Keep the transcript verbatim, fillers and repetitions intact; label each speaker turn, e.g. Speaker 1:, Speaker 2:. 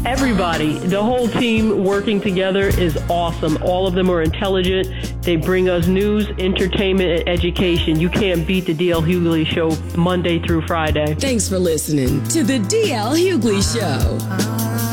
Speaker 1: Everybody, the whole team working together is awesome. All of them are intelligent. They bring us news, entertainment, and education. You can't beat the D L. Hughley Show Monday through Friday.
Speaker 2: Thanks for listening to the D L. Hughley Show.